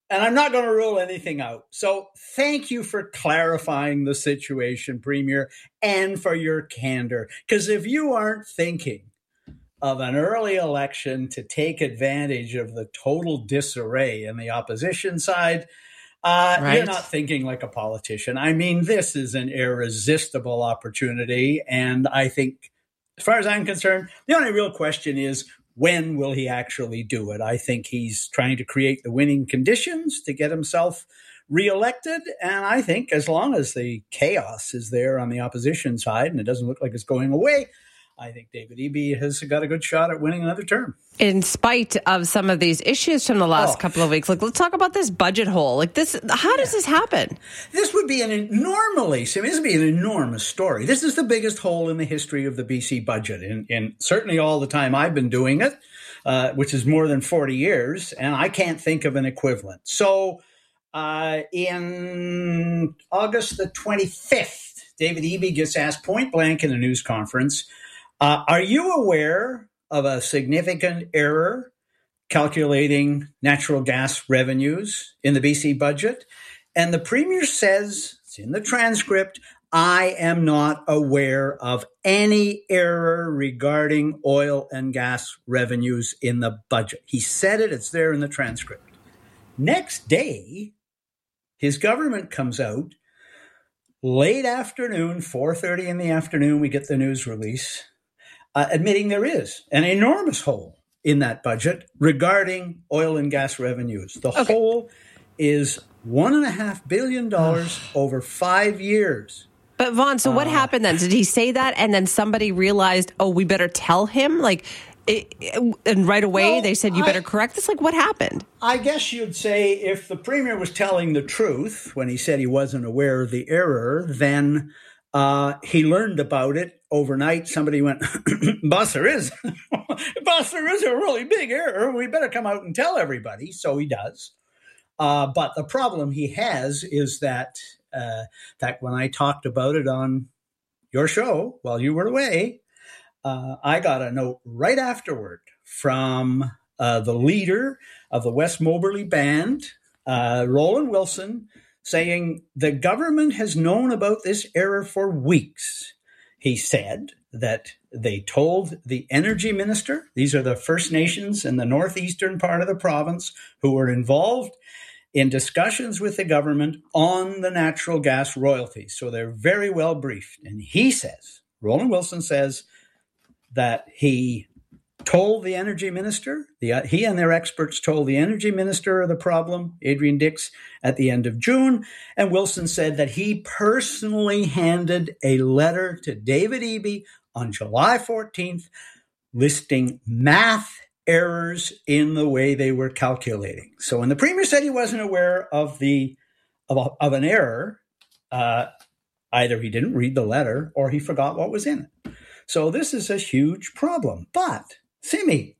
And I'm not going to rule anything out. So thank you for clarifying the situation, Premier, and for your candor. Because if you aren't thinking of an early election to take advantage of the total disarray in the opposition side, you're not thinking like a politician. I mean, this is an irresistible opportunity. And I think, as far as I'm concerned, the only real question is, when will he actually do it? I think he's trying to create the winning conditions to get himself reelected. And I think as long as the chaos is there on the opposition side and it doesn't look like it's going away, I think David Eby has got a good shot at winning another term. In spite of some of these issues from the last couple of weeks, let's talk about this budget hole. How does this happen? This would be this would be an enormous story. This is the biggest hole in the history of the BC budget, in certainly all the time I've been doing it, which is more than 40 years, and I can't think of an equivalent. So in August the 25th, David Eby gets asked point blank in a news conference, are you aware of a significant error calculating natural gas revenues in the BC budget? And the Premier says, it's in the transcript, I am not aware of any error regarding oil and gas revenues in the budget. He said it, it's there in the transcript. Next day, his government comes out, late afternoon, 4:30 in the afternoon, we get the news release, admitting there is an enormous hole in that budget regarding oil and gas revenues. The hole is $1.5 billion over 5 years. But Vaughn, so what happened then? Did he say that and then somebody realized, we better tell him? And right away they said, you better correct this? What happened? I guess you'd say if the Premier was telling the truth when he said he wasn't aware of the error, then he learned about it overnight. Somebody went, boss, there is a really big error. We better come out and tell everybody. So he does. But the problem he has is that when I talked about it on your show while you were away, I got a note right afterward from the leader of the West Moberly Band, Roland Wilson, saying the government has known about this error for weeks. He said that they told the energy minister, these are the First Nations in the northeastern part of the province who were involved in discussions with the government on the natural gas royalties. So they're very well briefed. And he says, Roland Wilson says, that he told the energy minister, he and their experts told the energy minister of the problem, Adrian Dix, at the end of June. And Wilson said that he personally handed a letter to David Eby on July 14th, listing math errors in the way they were calculating. So when the Premier said he wasn't aware of an error, either he didn't read the letter or he forgot what was in it. So this is a huge problem. But, Simi,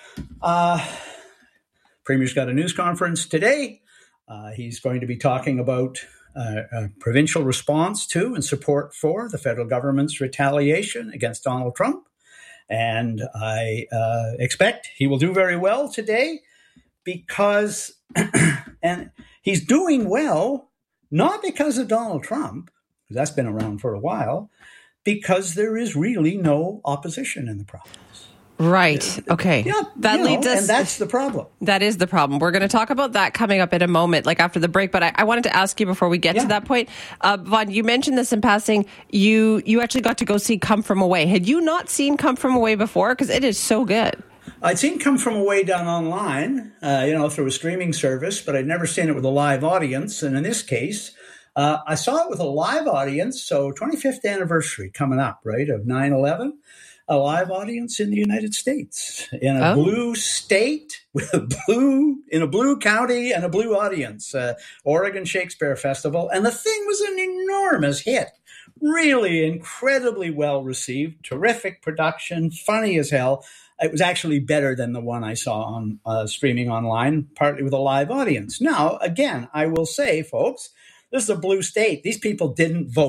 Premier's got a news conference today. He's going to be talking about a provincial response to and support for the federal government's retaliation against Donald Trump. And I expect he will do very well today because, and he's doing well, not because of Donald Trump, because that's been around for a while, because there is really no opposition in the province. Right. Okay. Yeah, that leads us. And that's the problem. That is the problem. We're going to talk about that coming up in a moment, after the break. But I wanted to ask you before we get to that point, Vaughn, you mentioned this in passing. You actually got to go see Come From Away. Had you not seen Come From Away before? Because it is so good. I'd seen Come From Away done online, through a streaming service, but I'd never seen it with a live audience. And in this case, I saw it with a live audience, so 25th anniversary coming up, right, of 9/11, a live audience in the United States, in a blue state, in a blue county and a blue audience, Oregon Shakespeare Festival. And the thing was an enormous hit, really incredibly well received, terrific production, funny as hell. It was actually better than the one I saw on streaming online, partly with a live audience. Now, again, I will say, folks, this is a blue state. These people didn't vote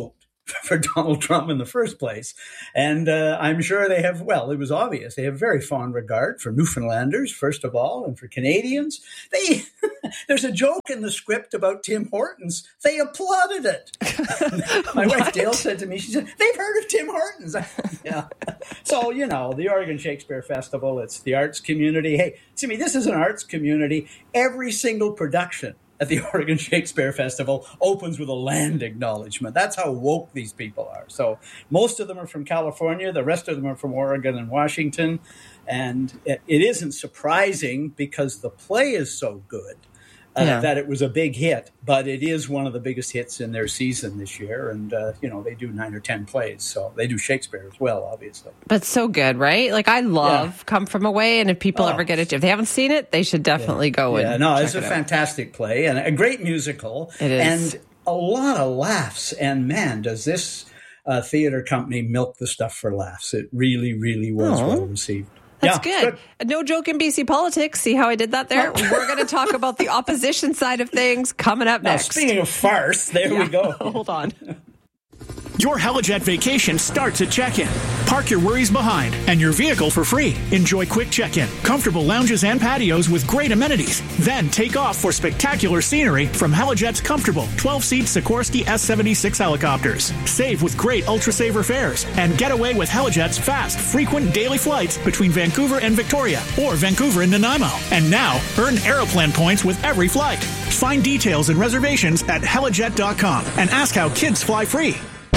for Donald Trump in the first place. And I'm sure they have, well, it was obvious, they have very fond regard for Newfoundlanders, first of all, and for Canadians. There's a joke in the script about Tim Hortons. They applauded it. My wife Dale said to me, she said, they've heard of Tim Hortons. Yeah. So, the Oregon Shakespeare Festival, it's the arts community. Hey, Simi, this is an arts community. Every single production at the Oregon Shakespeare Festival opens with a land acknowledgement. That's how woke these people are. So most of them are from California. The rest of them are from Oregon and Washington. And it isn't surprising because the play is so good that it was a big hit. But it is one of the biggest hits in their season this year. And, they do 9 or 10 plays. So they do Shakespeare as well, obviously. But so good, right? Like, I love Come From Away. And if people ever get it, if they haven't seen it, they should definitely go and check it's a fantastic play and a great musical. It is. And a lot of laughs. And man, does this theater company milk the stuff for laughs. It really, really was well received. That's good. No joke in BC politics. See how I did that there? We're going to talk about the opposition side of things coming up next. Now, speaking of farce, there we go. Hold on. Your Helijet vacation starts at check-in. Park your worries behind and your vehicle for free. Enjoy quick check-in, comfortable lounges and patios with great amenities. Then take off for spectacular scenery from Helijet's comfortable 12-seat Sikorsky S-76 helicopters. Save with great Ultra-Saver fares and get away with Helijet's fast, frequent daily flights between Vancouver and Victoria or Vancouver and Nanaimo. And now, earn Aeroplan points with every flight. Find details and reservations at helijet.com and ask how kids fly free.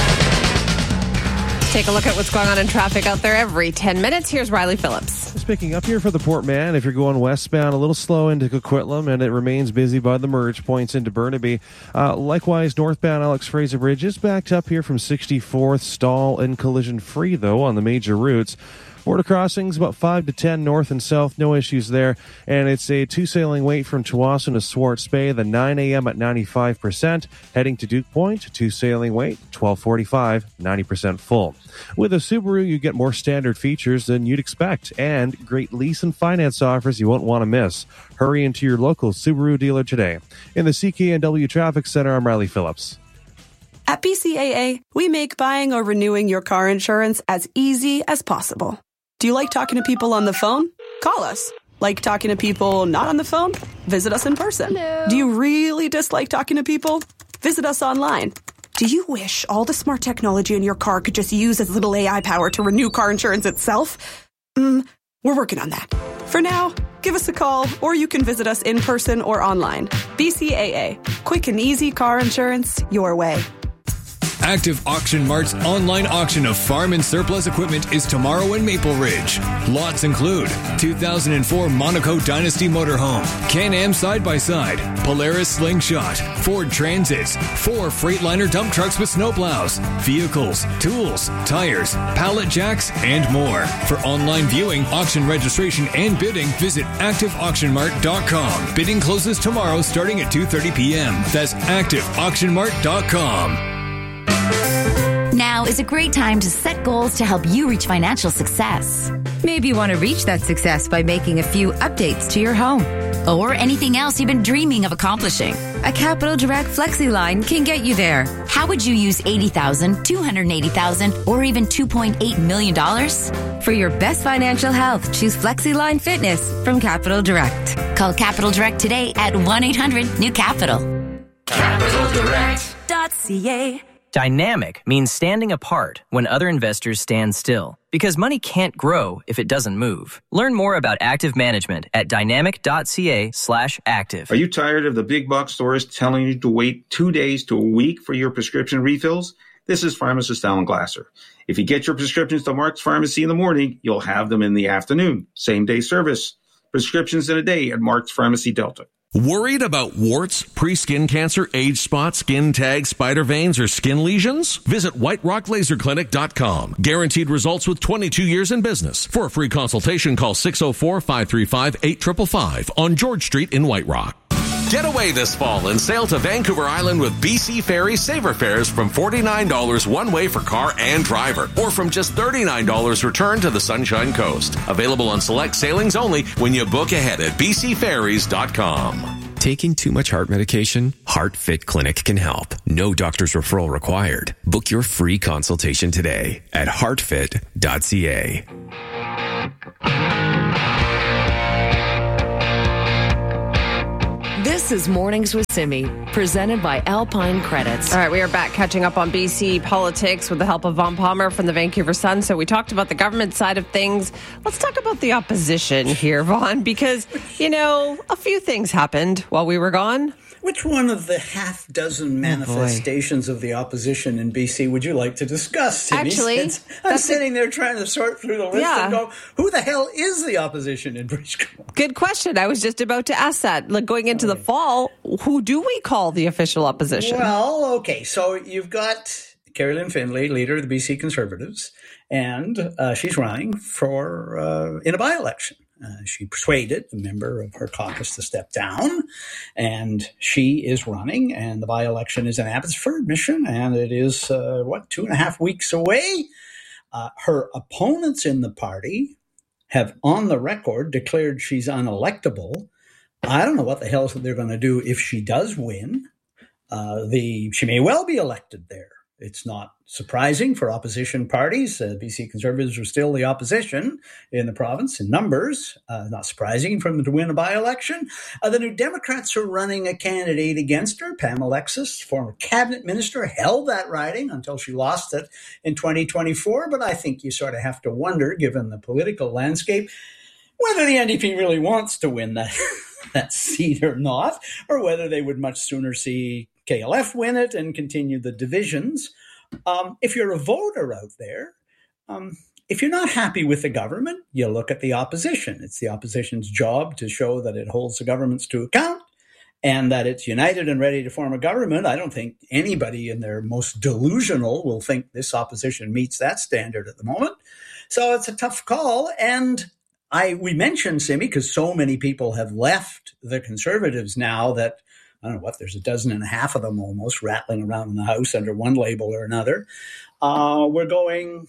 Take a look at what's going on in traffic out there every 10 minutes. Here's Riley Phillips. It's picking up here for the Port Man. If you're going westbound, a little slow into Coquitlam, and it remains busy by the merge points into Burnaby. Likewise, northbound Alex Fraser Bridge is backed up here from 64th, stall and collision free, though, on the major routes. Border crossings, about 5 to 10 north and south, no issues there. And it's a 2-sailing wait from Tsawwassen to Swartz Bay, the 9 a.m. at 95%. Heading to Duke Point, 2-sailing wait, 12:45, 90% full. With a Subaru, you get more standard features than you'd expect and great lease and finance offers you won't want to miss. Hurry into your local Subaru dealer today. In the CKNW Traffic Center, I'm Riley Phillips. At BCAA, we make buying or renewing your car insurance as easy as possible. Do you like talking to people on the phone? Call us. Like talking to people not on the phone? Visit us in person. Hello. Do you really dislike talking to people? Visit us online. Do you wish all the smart technology in your car could just use as little AI power to renew car insurance itself? We're working on that. For now, give us a call or you can visit us in person or online. BCAA. Quick and easy car insurance your way. Active Auction Mart's online auction of farm and surplus equipment is tomorrow in Maple Ridge. Lots include 2004 Monaco Dynasty Motorhome, Can-Am Side-by-Side, Polaris Slingshot, Ford Transits, 4 Freightliner dump trucks with snowplows, vehicles, tools, tires, pallet jacks, and more. For online viewing, auction registration, and bidding, visit ActiveAuctionMart.com. Bidding closes tomorrow starting at 2:30 p.m. That's ActiveAuctionMart.com. Now is a great time to set goals to help you reach financial success. Maybe you want to reach that success by making a few updates to your home or anything else you've been dreaming of accomplishing. A Capital Direct FlexiLine can get you there. How would you use $80,000, $280,000, or even $2.8 million? For your best financial health, choose FlexiLine Fitness from Capital Direct. Call Capital Direct today at 1-800-NEW-CAPITAL. CapitalDirect.ca. Dynamic means standing apart when other investors stand still, because money can't grow if it doesn't move. Learn more about active management at dynamic.ca/active. Are you tired of the big box stores telling you to wait 2 days to a week for your prescription refills? This is pharmacist Alan Glasser. If you get your prescriptions to Mark's Pharmacy in the morning, you'll have them in the afternoon. Same day service. Prescriptions in a day at Mark's Pharmacy Delta. Worried about warts, pre-skin cancer, age spots, skin tags, spider veins, or skin lesions? Visit whiterocklaserclinic.com. Guaranteed results with 22 years in business. For a free consultation, call 604-535-8555 on George Street in White Rock. Get away this fall and sail to Vancouver Island with BC Ferry Saver Fares from $49 one way for car and driver, or from just $39 return to the Sunshine Coast. Available on select sailings only when you book ahead at bcferries.com. Taking too much heart medication? HeartFit Clinic can help. No doctor's referral required. Book your free consultation today at heartfit.ca. This is Mornings with Simi, presented by Alpine Credits. All right, we are back catching up on BC politics with the help of Vaughn Palmer from the Vancouver Sun. So we talked about the government side of things. Let's talk about the opposition here, Vaughn, because, a few things happened while we were gone. Which one of the half dozen manifestations of the opposition in BC would you like to discuss, Simi? Actually, I'm sitting there trying to sort through the list and go, who the hell is the opposition in British Columbia? Good question. I was just about to ask that. Like, going into the fall, who do we call the official opposition? Well, okay, so you've got Carrie-Lynne Findlay, leader of the BC Conservatives, and she's running for in a by-election. She persuaded a member of her caucus to step down, and she is running, and the by-election is in Abbotsford, Mission, and it is, 2.5 weeks away. Her opponents in the party have on the record declared she's unelectable. I don't know what the hell they're going to do if she does win. She may well be elected there. It's not surprising for opposition parties. BC Conservatives are still the opposition in the province in numbers. Not surprising for them to win a by-election. The New Democrats are running a candidate against her. Pam Alexis, former cabinet minister, held that riding until she lost it in 2024. But I think you sort of have to wonder, given the political landscape, whether the NDP really wants to win that seat or not, or whether they would much sooner see KLF win it and continue the divisions. If you're a voter out there, if you're not happy with the government, you look at the opposition. It's the opposition's job to show that it holds the governments to account and that it's united and ready to form a government. I don't think anybody in their most delusional will think this opposition meets that standard at the moment. So it's a tough call. And we mentioned, Simi, because so many people have left the Conservatives now that, I don't know what, there's 12.5 of them almost rattling around in the House under one label or another. We're going,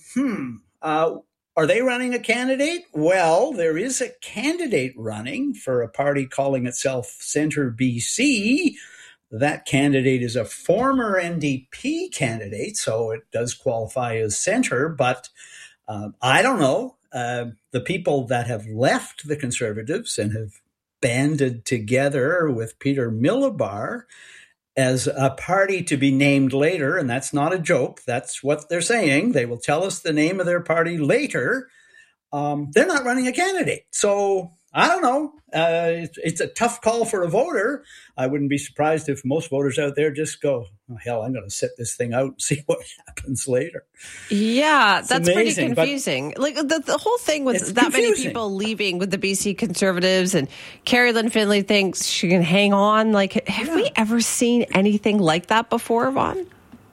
are they running a candidate? Well, there is a candidate running for a party calling itself Centre BC. That candidate is a former NDP candidate, so it does qualify as Centre, but I don't know. The people that have left the Conservatives and have banded together with Peter Millibar as a party to be named later, and that's not a joke. That's what they're saying. They will tell us the name of their party later. They're not running a candidate. So I don't know. It's a tough call for a voter. I wouldn't be surprised if most voters out there just go, oh, hell, I'm going to sit this thing out and see what happens later. Yeah, that's amazing, pretty confusing. Like the whole thing with that many people leaving with the BC Conservatives, and Carrie-Lynne Findlay thinks she can hang on. Like, have we ever seen anything like that before, Vaughn?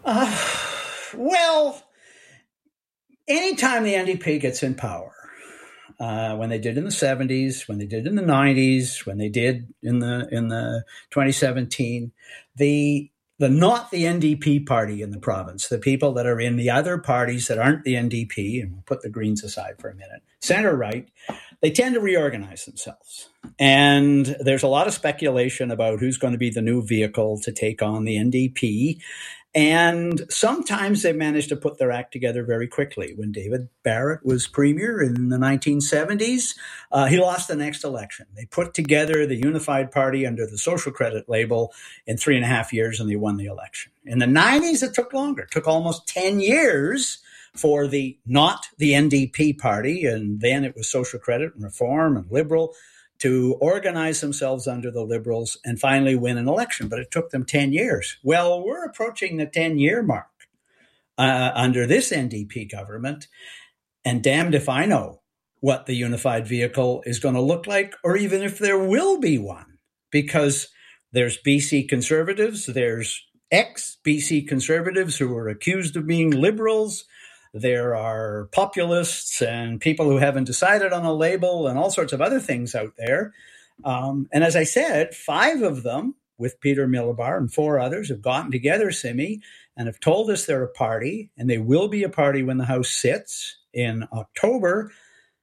Well, anytime the NDP gets in power, when they did in the 70s, when they did in the 90s, when they did in the 2017, the not the NDP party in the province, the people that are in the other parties that aren't the NDP, and we'll put the Greens aside for a minute, center-right, they tend to reorganize themselves. And there's a lot of speculation about who's going to be the new vehicle to take on the NDP. And sometimes they managed to put their act together very quickly. When David Barrett was premier in the 1970s, he lost the next election. They put together the unified party under the social credit label in 3.5 years, and they won the election. In the 90s, it took longer. It took almost 10 years for not the NDP party, and then it was social credit and reform and liberal, to organize themselves under the Liberals and finally win an election. But it took them 10 years. Well, we're approaching the 10-year mark under this NDP government, and damned if I know what the unified vehicle is going to look like, or even if there will be one, because there's BC Conservatives, there's ex-BC Conservatives who are accused of being Liberals, there are populists and people who haven't decided on a label and all sorts of other things out there. And as I said, 5 of them, with Peter Millibar and 4 others, have gotten together, Simi, and have told us they're a party, and they will be a party when the House sits in October.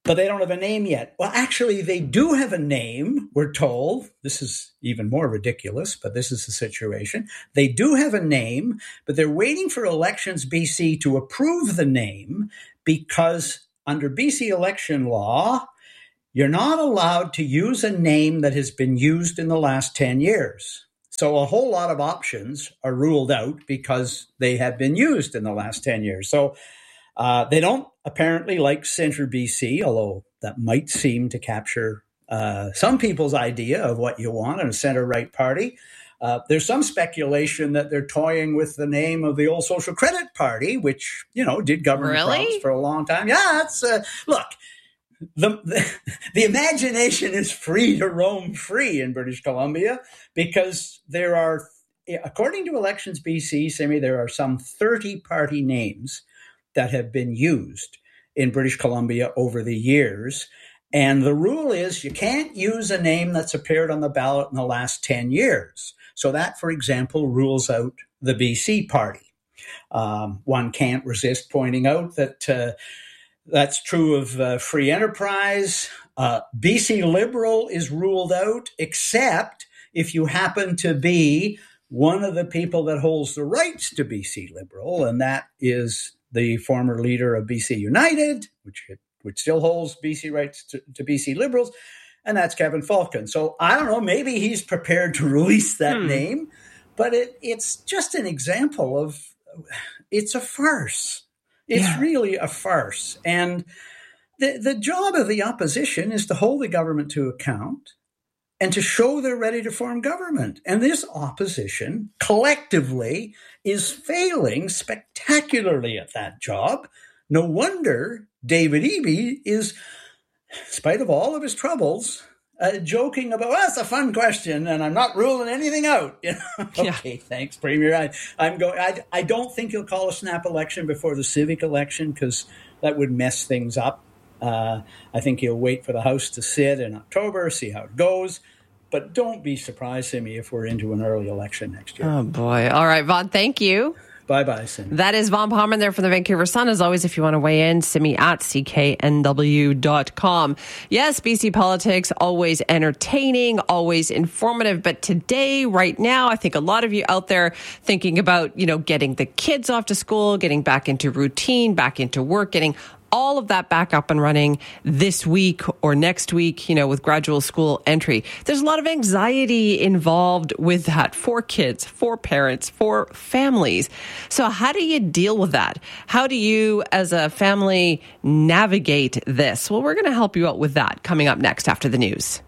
but they don't have a name yet. Well, actually, they do have a name, we're told. This is even more ridiculous, but this is the situation. They do have a name, but they're waiting for Elections BC to approve the name because under BC election law, you're not allowed to use a name that has been used in the last 10 years. So a whole lot of options are ruled out because they have been used in the last 10 years. So they don't apparently like Centre BC, although that might seem to capture some people's idea of what you want in a centre-right party. There's some speculation that they're toying with the name of the old Social Credit Party, which, did govern the province for a long time. Yeah, it's look. The imagination is free to roam free in British Columbia because there are, according to Elections BC, Simi, there are some 30 party names that have been used in British Columbia over the years. And the rule is you can't use a name that's appeared on the ballot in the last 10 years. So that, for example, rules out the BC party. One can't resist pointing out that that's true of Free Enterprise. BC Liberal is ruled out, except if you happen to be one of the people that holds the rights to BC Liberal, and that is the former leader of BC United, which still holds BC rights to BC Liberals, and that's Kevin Falcon. So I don't know, maybe he's prepared to release that name, but it's just an example of, it's a farce. It's really a farce. And the job of the opposition is to hold the government to account and to show they're ready to form government. And this opposition collectively is failing spectacularly at that job. No wonder David Eby is, in spite of all of his troubles, joking about, well, it's a fun question, and I'm not ruling anything out. Okay, thanks, Premier. I don't think he'll call a snap election before the civic election because that would mess things up. I think he'll wait for the House to sit in October, see how it goes. But don't be surprised, Simi, if we're into an early election next year. Oh, boy. All right, Vaughn, thank you. Bye-bye, Simi. That is Vaughn Palmer there from the Vancouver Sun. As always, if you want to weigh in, Simi at cknw.com. Yes, BC politics, always entertaining, always informative. But today, right now, I think a lot of you out there thinking about, getting the kids off to school, getting back into routine, back into work, getting all of that back up and running this week or next week, with gradual school entry. There's a lot of anxiety involved with that for kids, for parents, for families. So how do you deal with that? How do you, as a family, navigate this? Well, we're going to help you out with that coming up next after the news.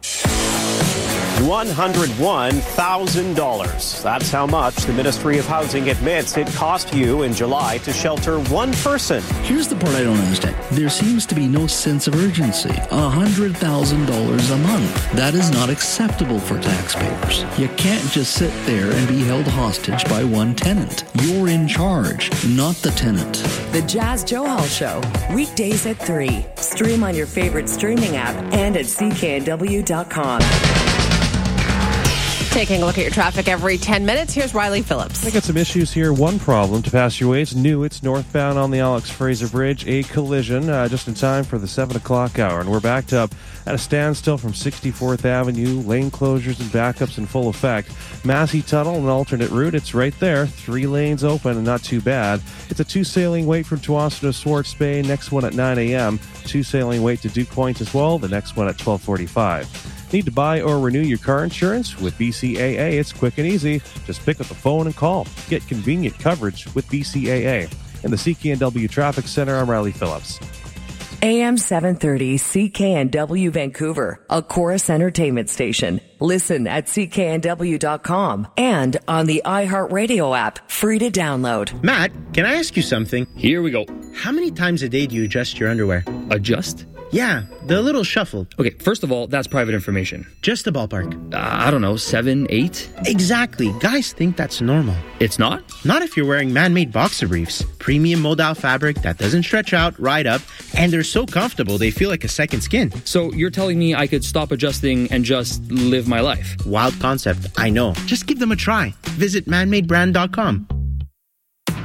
$101,000. That's how much the Ministry of Housing admits it cost you in July to shelter one person. Here's the part I don't understand. There seems to be no sense of urgency. $100,000 a month. That is not acceptable for taxpayers. You can't just sit there and be held hostage by one tenant. You're in charge, not the tenant. The Jazz Johal Show, weekdays at 3. Stream on your favorite streaming app and at cknw.com. Taking a look at your traffic every 10 minutes. Here's Riley Phillips. I got some issues here. One problem to pass your way. It's new. It's northbound on the Alex Fraser Bridge. A collision just in time for the 7 o'clock hour. And we're backed up at a standstill from 64th Avenue. Lane closures and backups in full effect. Massey Tunnel, an alternate route. It's right there. 3 lanes open and not too bad. It's a 2 sailing wait from Tsawwassen to Swartz Bay. Next one at 9 a.m. 2 sailing wait to Duke Point as well. The next one at 12:45. Need to buy or renew your car insurance? With BCAA, it's quick and easy. Just pick up the phone and call. Get convenient coverage with BCAA. In the CKNW Traffic Center, I'm Riley Phillips. AM 730 CKNW Vancouver, a Chorus Entertainment station. Listen at cknw.com and on the iHeartRadio app, free to download. Matt, can I ask you something? Here we go. How many times a day do you adjust your underwear? Adjust? Yeah, the little shuffle. Okay, first of all, that's private information. Just a ballpark. I don't know, 7, 8? Exactly. Guys think that's normal. It's not? Not if you're wearing man-made boxer briefs. Premium modal fabric that doesn't stretch out, ride up, and they're so comfortable they feel like a second skin. So you're telling me I could stop adjusting and just live my life? Wild concept, I know. Just give them a try. Visit manmadebrand.com.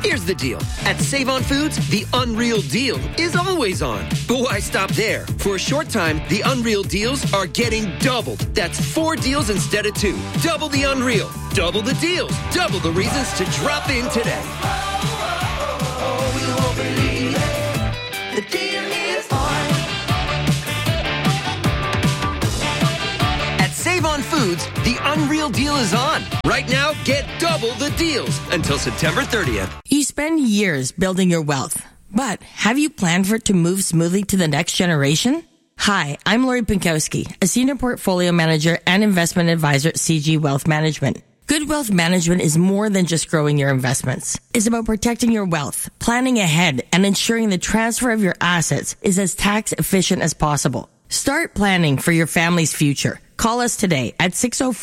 Here's the deal. At Save On Foods, the Unreal Deal is always on. But why stop there? For a short time, the Unreal Deals are getting doubled. That's 4 deals instead of 2. Double the unreal. Double the deals. Double the reasons to drop in today. We won't believe it. The deal is on. At Save On Foods, the Unreal Deal is on. Right now, get double the deals until September 30th. You spend years building your wealth, but have you planned for it to move smoothly to the next generation? Hi, I'm Lori Pinkowski, a senior portfolio manager and investment advisor at CG Wealth Management. Good wealth management is more than just growing your investments. It's about protecting your wealth, planning ahead, and ensuring the transfer of your assets is as tax efficient as possible. Start planning for your family's future. Call us today at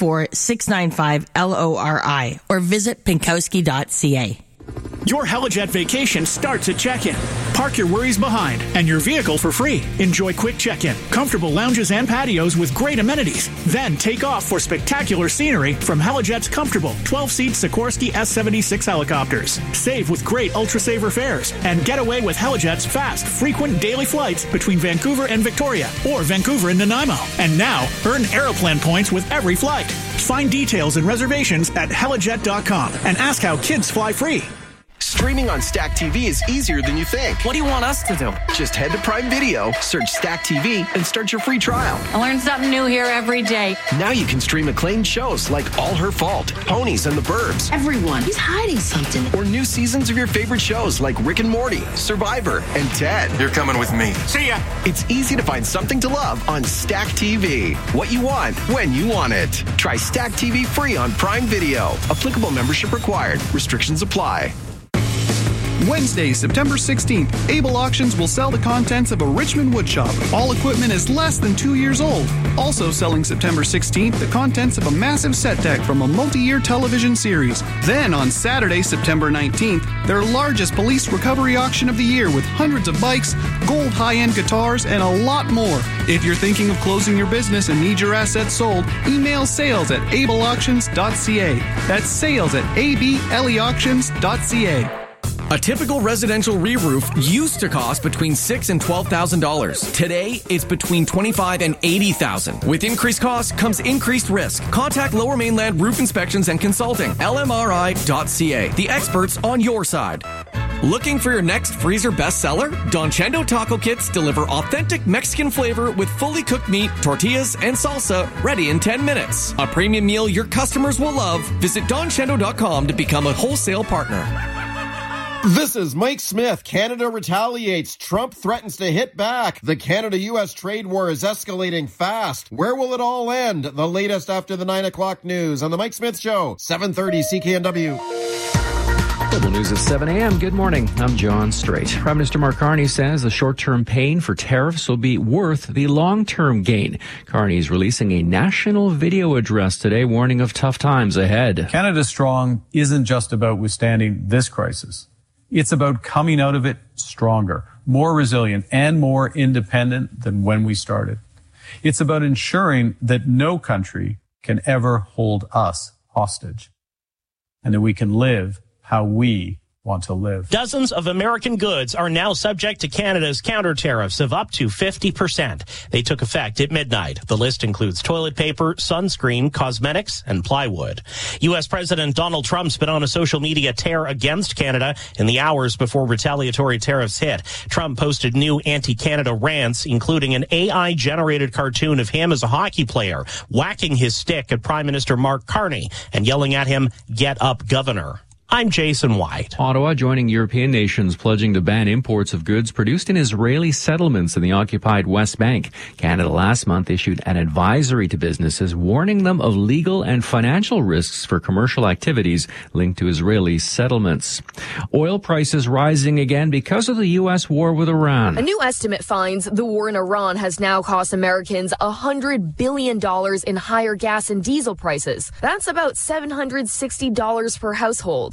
604-695-LORI or visit pinkowski.ca. Your Helijet vacation starts at check-in. Park your worries behind and your vehicle for free. Enjoy quick check-in, comfortable lounges and patios with great amenities. Then take off for spectacular scenery from Helijet's comfortable 12-seat Sikorsky S-76 helicopters. Save with great Ultra-Saver fares and get away with Helijet's fast, frequent daily flights between Vancouver and Victoria or Vancouver and Nanaimo. And now, earn Aeroplan points with every flight. Find details and reservations at helijet.com and ask how kids fly free. Streaming on Stack TV is easier than you think. What do you want us to do? Just head to Prime Video, search Stack TV, and start your free trial. I learn something new here every day. Now you can stream acclaimed shows like All Her Fault, Ponies and the Burbs. Everyone is hiding something. Or new seasons of your favorite shows like Rick and Morty, Survivor, and Ted. You're coming with me. See ya! It's easy to find something to love on Stack TV. What you want, when you want it. Try Stack TV free on Prime Video. Applicable membership required. Restrictions apply. Wednesday, September 16th, Able Auctions will sell the contents of a Richmond woodshop. All equipment is less than 2 years old. Also selling September 16th, the contents of a massive set deck from a multi-year television series. Then on Saturday, September 19th, their largest police recovery auction of the year with hundreds of bikes, gold high-end guitars, and a lot more. If you're thinking of closing your business and need your assets sold, email sales@ableauctions.ca. That's sales@ableauctions.ca. A typical residential re-roof used to cost between $6,000 and $12,000. Today, it's between $25,000 and $80,000. With increased costs comes increased risk. Contact Lower Mainland Roof Inspections and Consulting, lmri.ca, the experts on your side. Looking for your next freezer bestseller? Don Chendo Taco Kits deliver authentic Mexican flavor with fully cooked meat, tortillas, and salsa ready in 10 minutes. A premium meal your customers will love. Visit donchendo.com to become a wholesale partner. This is Mike Smith. Canada retaliates. Trump threatens to hit back. The Canada-U.S. trade war is escalating fast. Where will it all end? The latest after the 9 o'clock news on The Mike Smith Show, 730 CKNW. Global News at 7 a.m. Good morning. I'm John Strait. Prime Minister Mark Carney says the short-term pain for tariffs will be worth the long-term gain. Carney is releasing a national video address today warning of tough times ahead. Canada Strong isn't just about withstanding this crisis. It's about coming out of it stronger, more resilient, and more independent than when we started. It's about ensuring that no country can ever hold us hostage, and that we can live how we want to live. Dozens of American goods are now subject to Canada's counter tariffs of up to 50%. They took effect at midnight. The list includes toilet paper, sunscreen, cosmetics, and plywood. U.S. President Donald Trump's been on a social media tear against Canada in the hours before retaliatory tariffs hit. Trump posted new anti-Canada rants, including an AI-generated cartoon of him as a hockey player, whacking his stick at Prime Minister Mark Carney and yelling at him, "Get up, Governor." I'm Jason White. Ottawa joining European nations pledging to ban imports of goods produced in Israeli settlements in the occupied West Bank. Canada last month issued an advisory to businesses warning them of legal and financial risks for commercial activities linked to Israeli settlements. Oil prices rising again because of the U.S. war with Iran. A new estimate finds the war in Iran has now cost Americans $100 billion in higher gas and diesel prices. That's about $760 per household.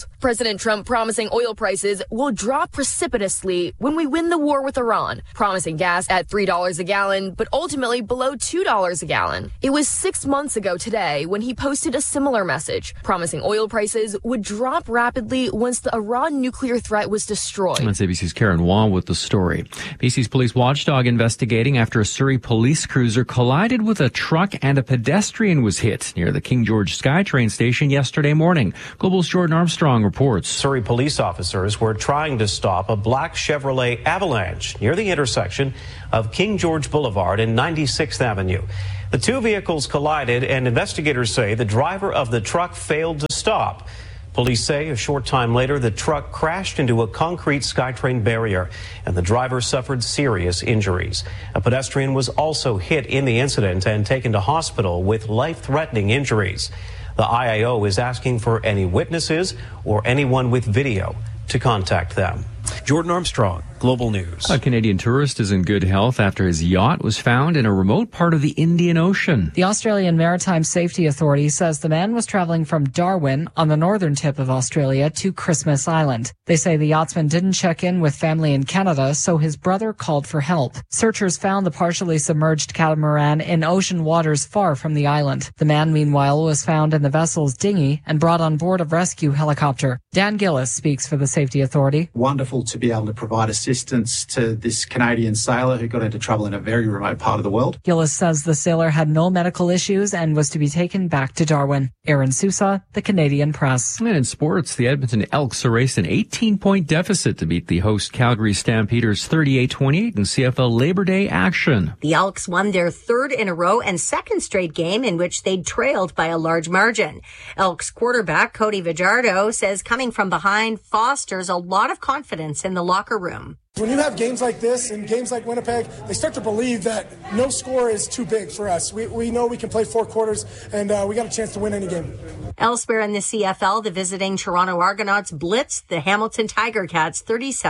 President Trump promising oil prices will drop precipitously when we win the war with Iran, promising gas at $3 a gallon, but ultimately below $2 a gallon. It was 6 months ago today when he posted a similar message, promising oil prices would drop rapidly once the Iran nuclear threat was destroyed. That's ABC's Karen Wong with the story. BC's police watchdog investigating after a Surrey police cruiser collided with a truck and a pedestrian was hit near the King George SkyTrain station yesterday morning. Global's Jordan Armstrong reports. Surrey police officers were trying to stop a black Chevrolet Avalanche near the intersection of King George Boulevard and 96th Avenue. The two vehicles collided, and investigators say the driver of the truck failed to stop. Police say a short time later, the truck crashed into a concrete SkyTrain barrier, and the driver suffered serious injuries. A pedestrian was also hit in the incident and taken to hospital with life-threatening injuries. The IAO is asking for any witnesses or anyone with video to contact them. Jordan Armstrong, Global News. A Canadian tourist is in good health after his yacht was found in a remote part of the Indian Ocean. The Australian Maritime Safety Authority says the man was traveling from Darwin on the northern tip of Australia to Christmas Island. They say the yachtsman didn't check in with family in Canada, so his brother called for help. Searchers found the partially submerged catamaran in ocean waters far from the island. The man, meanwhile, was found in the vessel's dinghy and brought on board a rescue helicopter. Dan Gillis speaks for the Safety Authority. Wonderful to be able to provide assistance to this Canadian sailor who got into trouble in a very remote part of the world. Gillis says the sailor had no medical issues and was to be taken back to Darwin. Aaron Sousa, the Canadian Press. And in sports, the Edmonton Elks erased an 18-point deficit to beat the host Calgary Stampeders 38-28 in CFL Labor Day action. The Elks won their third in a row and second straight game in which they'd trailed by a large margin. Elks quarterback Cody Fajardo says coming from behind fosters a lot of confidence in the locker room. When you have games like this and games like Winnipeg, they start to believe that no score is too big for us. We know we can play 4 quarters, and we got a chance to win any game. Elsewhere in the CFL, the visiting Toronto Argonauts blitzed the Hamilton Tiger Cats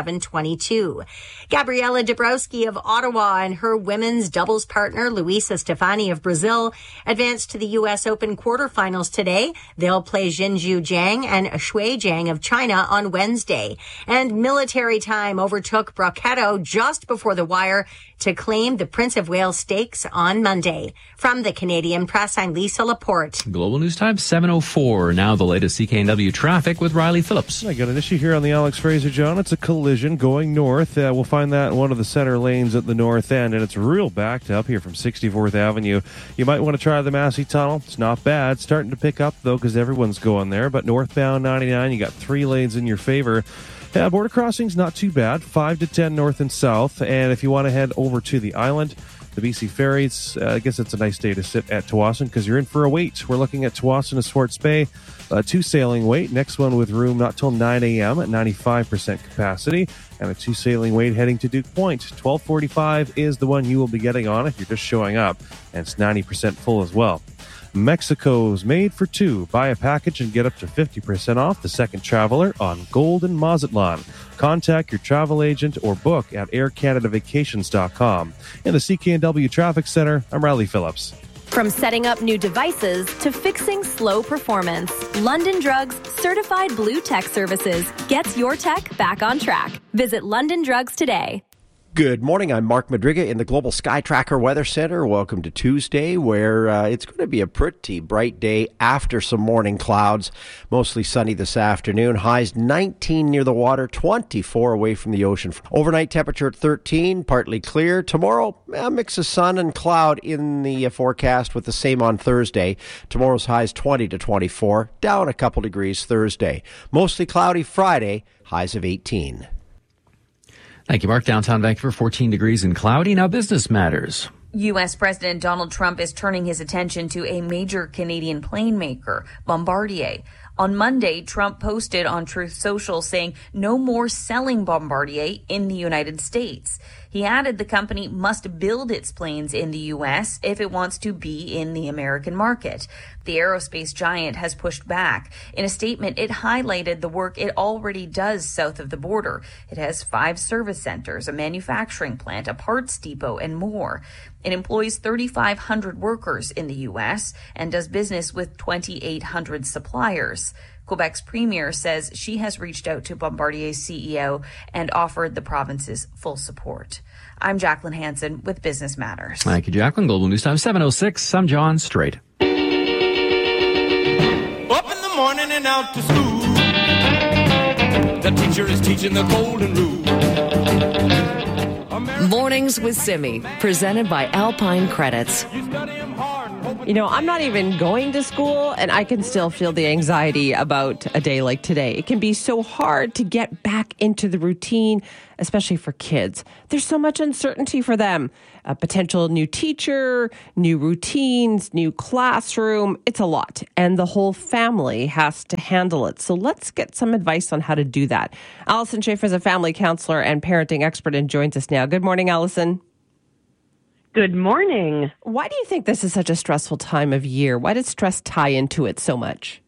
37-22. Gabriela Dabrowski of Ottawa and her women's doubles partner, Luisa Stefani of Brazil, advanced to the U.S. Open quarterfinals today. They'll play Jinju Zhang and Shui Zhang of China on Wednesday. And military time overtook Brocketto just before the wire to claim the Prince of Wales Stakes on Monday. From the Canadian Press, I'm Lisa Laporte. Global News Time 7:04. Now the latest CKNW traffic with Riley Phillips. I got an issue here on the Alex Fraser, John. It's a collision going north. We'll find that in one of the center lanes at the north end, and it's real backed up here from 64th Avenue. You might want to try the Massey Tunnel. It's not bad. Starting to pick up, though, because everyone's going there. But northbound 99, you got 3 lanes in your favor. Border crossings, not too bad, 5 to 10 north and south. And if you want to head over to the island, the BC Ferries, I guess it's a nice day to sit at Tsawwassen because you're in for a wait. We're looking at Tsawwassen to Swartz Bay, 2 sailing wait. Next one with room not till 9 a.m. at 95% capacity. And a 2 sailing wait heading to Duke Point. 12:45 is the one you will be getting on if you're just showing up. And it's 90% full as well. Mexico's made for 2. Buy a package and get up to 50% off the second traveler on Golden Mazatlan. Contact your travel agent or book at aircanadavacations.com. In the CKNW Traffic Center, I'm Riley Phillips. From setting up new devices to fixing slow performance, London Drugs Certified Blue Tech Services gets your tech back on track. Visit London Drugs today. Good morning. I'm Mark Madriga in the Global Sky Tracker Weather Center. Welcome to Tuesday, where it's going to be a pretty bright day after some morning clouds. Mostly sunny this afternoon. Highs 19 near the water, 24 away from the ocean. Overnight temperature at 13, partly clear. Tomorrow, a mix of sun and cloud in the forecast with the same on Thursday. Tomorrow's highs 20 to 24, down a couple degrees Thursday. Mostly cloudy Friday, highs of 18. Thank you, Mark. Downtown Vancouver, 14 degrees and cloudy. Now business matters. U.S. President Donald Trump is turning his attention to a major Canadian plane maker, Bombardier. On Monday, Trump posted on Truth Social saying no more selling Bombardier in the United States. He added the company must build its planes in the U.S. if it wants to be in the American market. The aerospace giant has pushed back. In a statement, it highlighted the work it already does south of the border. It has 5 service centers, a manufacturing plant, a parts depot, and more. It employs 3,500 workers in the U.S. and does business with 2,800 suppliers. Quebec's premier says she has reached out to Bombardier's CEO and offered the province's full support. I'm Jacqueline Hansen with Business Matters. Thank you, Jacqueline. Global News Time 7:06. I'm John Strait. Up in the morning and out to school. The teacher is teaching the golden rule. Mornings with Simi, presented by Alpine Credits. You know, I'm not even going to school, and I can still feel the anxiety about a day like today. It can be so hard to get back into the routine, especially for kids. There's so much uncertainty for them. A potential new teacher, new routines, new classroom. It's a lot, and the whole family has to handle it. So let's get some advice on how to do that. Allison Schaefer is a family counselor and parenting expert and joins us now. Good morning, Allison. Good morning. Why do you think this is such a stressful time of year? Why does stress tie into it so much?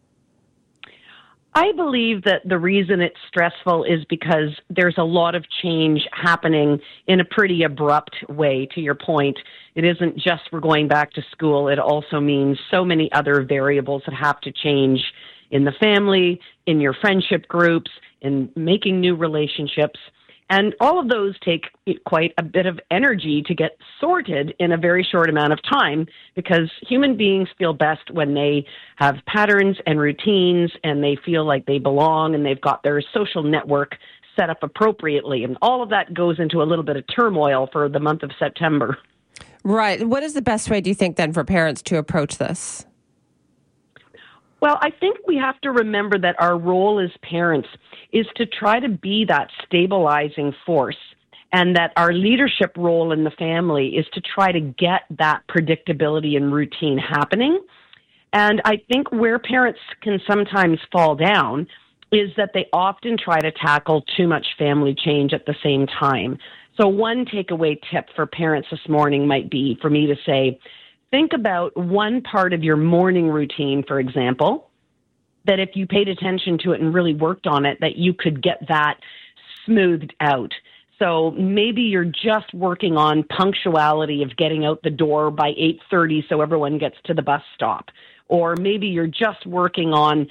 I believe that the reason it's stressful is because there's a lot of change happening in a pretty abrupt way, to your point. It isn't just we're going back to school. It also means so many other variables that have to change in the family, in your friendship groups, in making new relationships. And all of those take quite a bit of energy to get sorted in a very short amount of time, because human beings feel best when they have patterns and routines and they feel like they belong and they've got their social network set up appropriately. And all of that goes into a little bit of turmoil for the month of September. Right. What is the best way, do you think, then, for parents to approach this? Well, I think we have to remember that our role as parents is to try to be that stabilizing force, and that our leadership role in the family is to try to get that predictability and routine happening. And I think where parents can sometimes fall down is that they often try to tackle too much family change at the same time. So one takeaway tip for parents this morning might be for me to say, think about one part of your morning routine, for example, that if you paid attention to it and really worked on it, that you could get that smoothed out. So maybe you're just working on punctuality of getting out the door by 8:30 so everyone gets to the bus stop. Or maybe you're just working on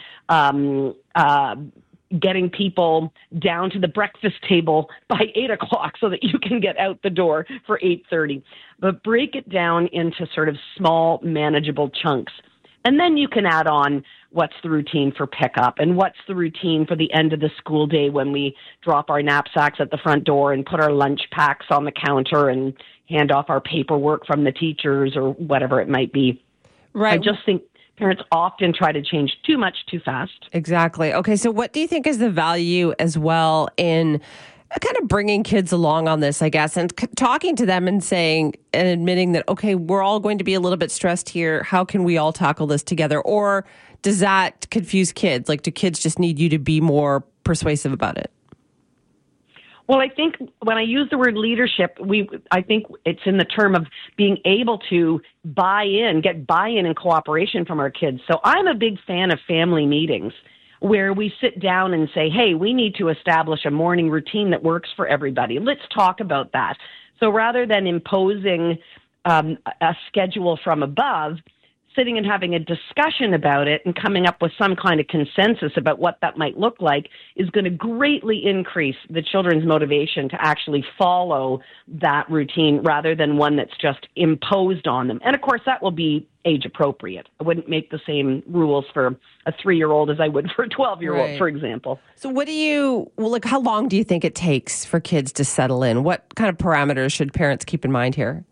getting people down to the breakfast table by 8 o'clock so that you can get out the door for 8:30. But break it down into sort of small, manageable chunks. And then you can add on what's the routine for pickup and what's the routine for the end of the school day when we drop our knapsacks at the front door and put our lunch packs on the counter and hand off our paperwork from the teachers or whatever it might be. Right. I just think parents often try to change too much too fast. Exactly. Okay, so what do you think is the value as well in kind of bringing kids along on this, I guess, and talking to them and saying and admitting that, okay, we're all going to be a little bit stressed here. How can we all tackle this together? Or does that confuse kids? Like, do kids just need you to be more persuasive about it? Well, I think when I use the word leadership, I think it's in the term of being able to get buy-in and cooperation from our kids. So I'm a big fan of family meetings where we sit down and say, hey, we need to establish a morning routine that works for everybody. Let's talk about that. So rather than imposing a schedule from above, sitting and having a discussion about it and coming up with some kind of consensus about what that might look like is going to greatly increase the children's motivation to actually follow that routine rather than one that's just imposed on them. And of course, that will be age appropriate. I wouldn't make the same rules for a 3-year-old as I would for a 12-year-old, Right. for example. So how long do you think it takes for kids to settle in? What kind of parameters should parents keep in mind here?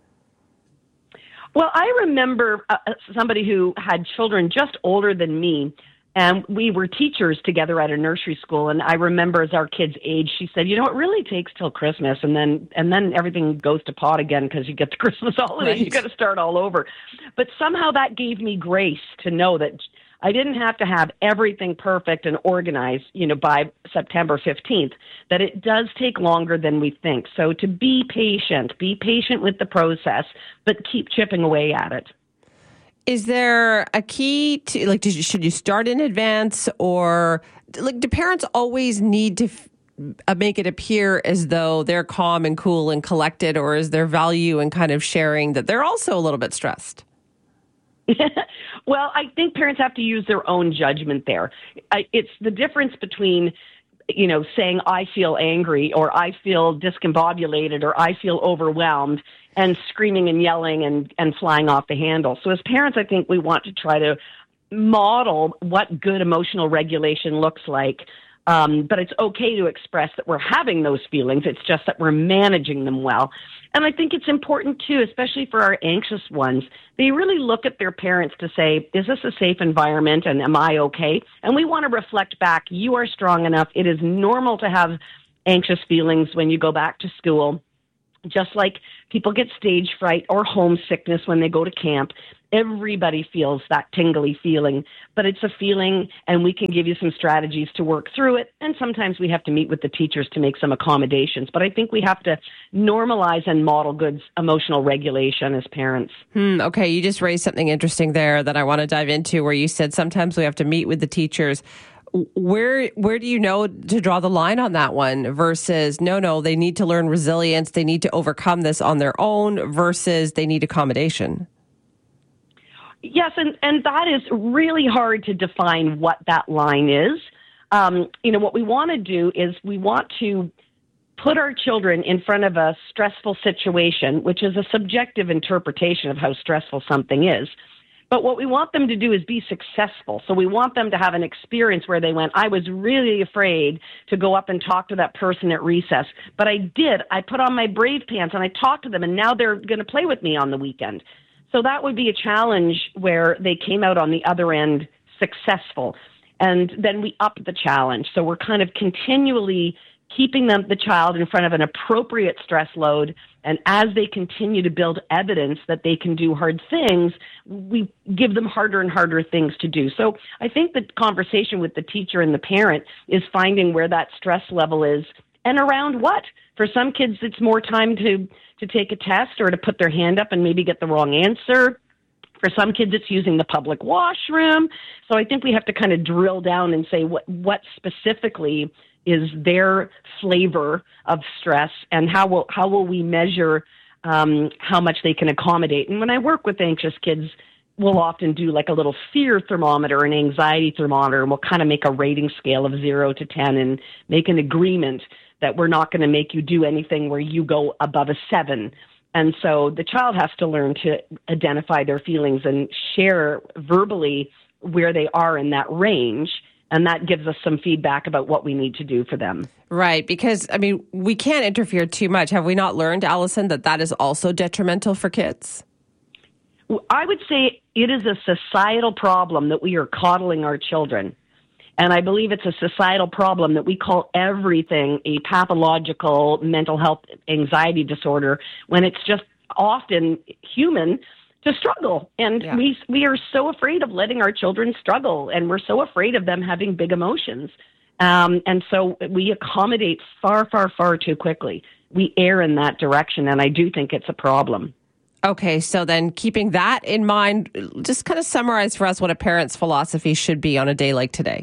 Well, I remember somebody who had children just older than me, and we were teachers together at a nursery school. And I remember as our kids aged, she said, it really takes till Christmas, and then everything goes to pot again because you get the Christmas holiday. Right. You got to start all over. But somehow that gave me grace to know that I didn't have to have everything perfect and organized, by September 15th, that it does take longer than we think. So to be patient with the process, but keep chipping away at it. Is there a key to, should you start in advance, or do parents always need to make it appear as though they're calm and cool and collected, or is there value in kind of sharing that they're also a little bit stressed? Well, I think parents have to use their own judgment there. It's the difference between, saying I feel angry or I feel discombobulated or I feel overwhelmed and screaming and yelling and flying off the handle. So as parents, I think we want to try to model what good emotional regulation looks like. But it's okay to express that we're having those feelings. It's just that we're managing them well. And I think it's important, too, especially for our anxious ones, they really look at their parents to say, is this a safe environment and am I okay? And we want to reflect back, you are strong enough. It is normal to have anxious feelings when you go back to school. Just like people get stage fright or homesickness when they go to camp, everybody feels that tingly feeling, but it's a feeling and we can give you some strategies to work through it. And sometimes we have to meet with the teachers to make some accommodations, but I think we have to normalize and model good emotional regulation as parents. Okay, you just raised something interesting there that I want to dive into, where you said sometimes we have to meet with the teachers. Where do you know to draw the line on that one versus no, they need to learn resilience, they need to overcome this on their own versus they need accommodation? Yes, and that is really hard to define what that line is. What we want to do is we want to put our children in front of a stressful situation, which is a subjective interpretation of how stressful something is. But what we want them to do is be successful. So we want them to have an experience where they went, I was really afraid to go up and talk to that person at recess, but I did. I put on my brave pants and I talked to them, and now they're going to play with me on the weekend. So that would be a challenge where they came out on the other end successful. And then we up the challenge. So we're kind of continually keeping the child in front of an appropriate stress load. And as they continue to build evidence that they can do hard things, we give them harder and harder things to do. So I think the conversation with the teacher and the parent is finding where that stress level is and around what. For some kids, it's more time to take a test or to put their hand up and maybe get the wrong answer. For some kids, it's using the public washroom. So I think we have to kind of drill down and say what specifically is their flavor of stress, and how will we measure how much they can accommodate. And when I work with anxious kids, we'll often do like a little fear thermometer, an anxiety thermometer, and we'll kind of make a rating scale of 0 to 10 and make an agreement that we're not going to make you do anything where you go above a 7. And so the child has to learn to identify their feelings and share verbally where they are in that range. And that gives us some feedback about what we need to do for them. Right. Because, we can't interfere too much. Have we not learned, Allison, that is also detrimental for kids? I would say it is a societal problem that we are coddling our children. And I believe it's a societal problem that we call everything a pathological mental health anxiety disorder, when it's just often human to struggle. And we are so afraid of letting our children struggle, and we're so afraid of them having big emotions. And so we accommodate far, far, far too quickly. We err in that direction, and I do think it's a problem. Okay, so then keeping that in mind, just kind of summarize for us what a parent's philosophy should be on a day like today.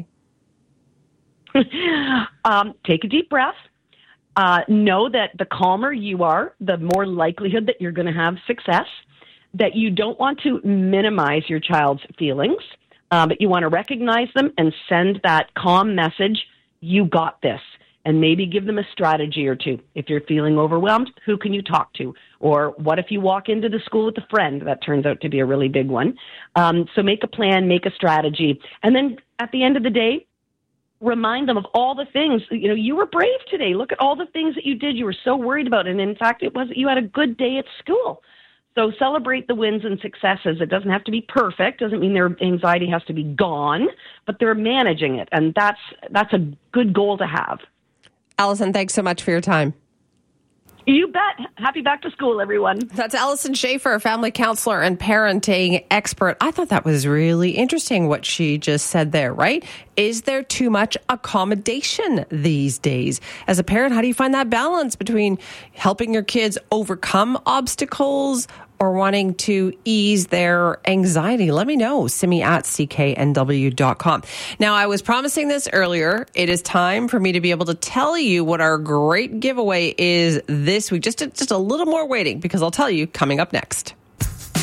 Take a deep breath. Know that the calmer you are, the more likelihood that you're going to have success, that you don't want to minimize your child's feelings, but you want to recognize them and send that calm message, you got this, and maybe give them a strategy or two. If you're feeling overwhelmed, who can you talk to? Or what if you walk into the school with a friend? That turns out to be a really big one. So make a plan, make a strategy, and then at the end of the day, remind them of all the things. You were brave today. Look at all the things that you did. You were so worried about. And in fact, you had a good day at school. So celebrate the wins and successes. It doesn't have to be perfect. Doesn't mean their anxiety has to be gone, but they're managing it. And that's a good goal to have. Allison, thanks so much for your time. You bet. Happy back to school, everyone. That's Allison Schaefer, family counselor and parenting expert. I thought that was really interesting what she just said there, right? Is there too much accommodation these days? As a parent, how do you find that balance between helping your kids overcome obstacles or wanting to ease their anxiety? Let me know. Simi at cknw.com. Now, I was promising this earlier. It is time for me to be able to tell you what our great giveaway is this week. Just a little more waiting, because I'll tell you coming up next.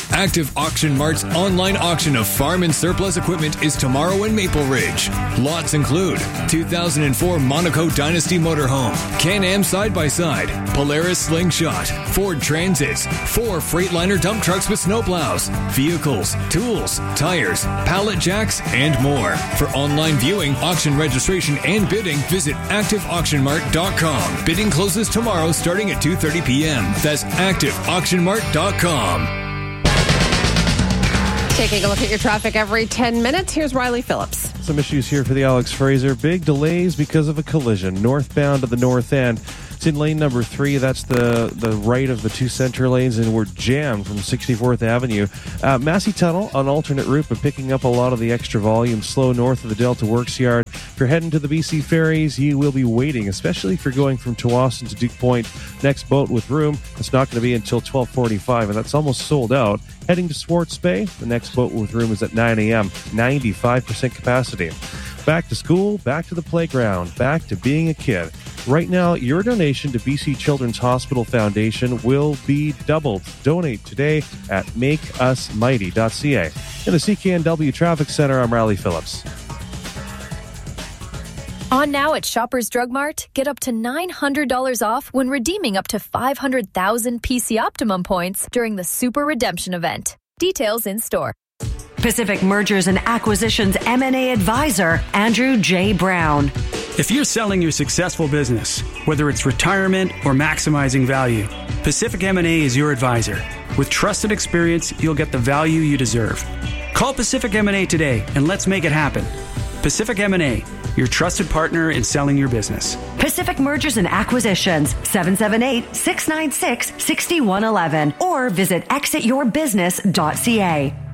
Active Auction Mart's online auction of farm and surplus equipment is tomorrow in Maple Ridge. Lots include 2004 Monaco Dynasty motorhome, Can-Am side-by-side, Polaris Slingshot, Ford Transits, 4 Freightliner dump trucks with snowplows, vehicles, tools, tires, pallet jacks, and more. For online viewing, auction registration, and bidding, visit ActiveAuctionMart.com. Bidding closes tomorrow starting at 2:30 p.m. That's ActiveAuctionMart.com. Taking a look at your traffic every 10 minutes. Here's Riley Phillips. Some issues here for the Alex Fraser. Big delays because of a collision. Northbound to the north end. It's in lane number 3. That's the right of the 2 center lanes, and we're jammed from 64th Avenue. Massey Tunnel on alternate route, but picking up a lot of the extra volume. Slow north of the Delta Works Yard. If you're heading to the BC Ferries, you will be waiting, especially if you're going from Tsawwassen to Duke Point. Next boat with room, it's not going to be until 12:45, and that's almost sold out. Heading to Swartz Bay, the next boat with room is at 9 a.m., 95% capacity. Back to school, back to the playground, back to being a kid. Right now, your donation to BC Children's Hospital Foundation will be doubled. Donate today at makeusmighty.ca. In the CKNW Traffic Center, I'm Riley Phillips. On now at Shoppers Drug Mart, get up to $900 off when redeeming up to 500,000 PC Optimum points during the Super Redemption event. Details in store. Pacific Mergers and Acquisitions M&A advisor, Andrew J. Brown. If you're selling your successful business, whether it's retirement or maximizing value, Pacific M&A is your advisor. With trusted experience, you'll get the value you deserve. Call Pacific M&A today and let's make it happen. Pacific M&A, your trusted partner in selling your business. Pacific Mergers and Acquisitions, 778-696-6111, or visit exityourbusiness.ca.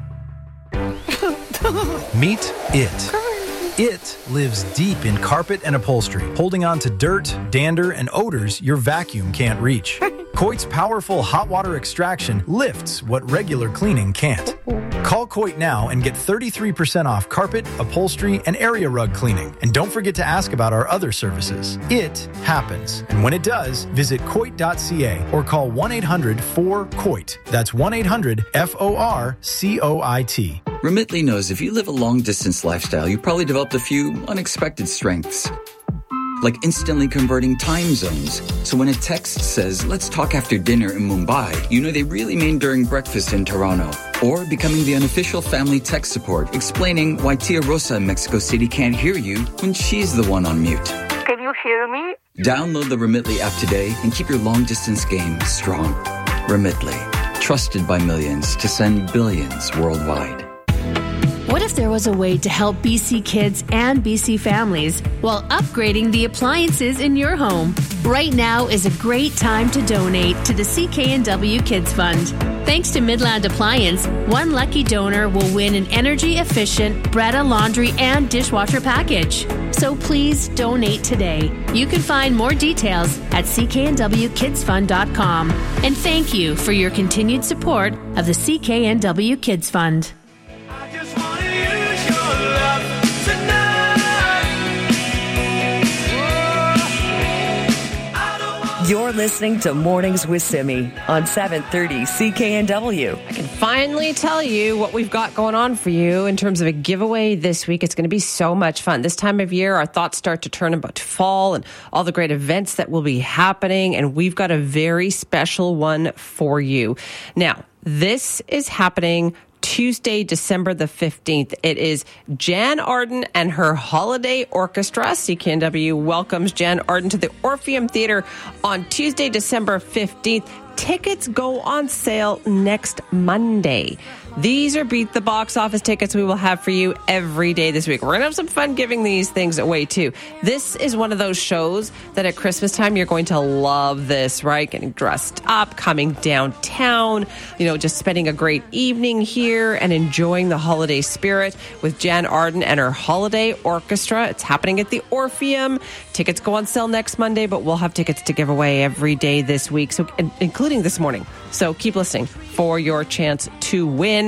Meet it. It lives deep in carpet and upholstery, holding on to dirt, dander, and odors your vacuum can't reach. Coit's powerful hot water extraction lifts what regular cleaning can't. Call Coit now and get 33% off carpet, upholstery, and area rug cleaning. And don't forget to ask about our other services. It happens. And when it does, visit Coit.ca or call 1-800-4COIT. That's 1-800-FORCOIT. Remitly knows if you live a long-distance lifestyle, you probably developed a few unexpected strengths. Like instantly converting time zones. So when a text says, let's talk after dinner in Mumbai, you know they really mean during breakfast in Toronto. Or becoming the unofficial family tech support, explaining why Tia Rosa in Mexico City can't hear you when she's the one on mute. Can you hear me? Download the Remitly app today and keep your long-distance game strong. Remitly, trusted by millions to send billions worldwide. What if there was a way to help BC kids and BC families while upgrading the appliances in your home? Right now is a great time to donate to the CKNW Kids Fund. Thanks to Midland Appliance, one lucky donor will win an energy-efficient Bretta laundry and dishwasher package. So please donate today. You can find more details at cknwkidsfund.com. And thank you for your continued support of the CKNW Kids Fund. You're listening to Mornings with Simi on 730 CKNW. I can finally tell you what we've got going on for you in terms of a giveaway this week. It's going to be so much fun. This time of year, our thoughts start to turn about fall and all the great events that will be happening. And we've got a very special one for you. Now, this is happening Tuesday, December the 15th. It is Jan Arden and her Holiday Orchestra. CKNW welcomes Jan Arden to the Orpheum Theatre on Tuesday, December 15th. Tickets go on sale next Monday. These are Beat the Box Office tickets we will have for you every day this week. We're going to have some fun giving these things away, too. This is one of those shows that at Christmas time, you're going to love this, right? Getting dressed up, coming downtown, just spending a great evening here and enjoying the holiday spirit with Jan Arden and her Holiday Orchestra. It's happening at the Orpheum. Tickets go on sale next Monday, but we'll have tickets to give away every day this week, so including this morning. So keep listening for your chance to win.